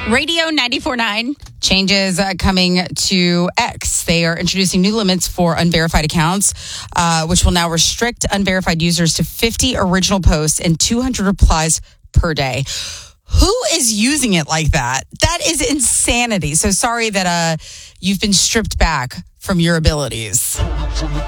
Radio 94.9 changes coming to X. They are introducing new limits for unverified accounts, which will now restrict unverified users to 50 original posts and 200 replies per day. Who is using it like that? That is insanity. So sorry that you've been stripped back from your abilities.